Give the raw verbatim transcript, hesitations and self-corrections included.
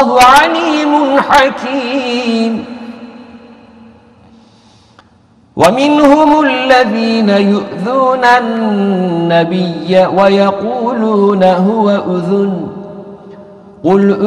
والله عليم حكيم. ومنهم الذين يؤذون النبي ويقولون هو أذن قل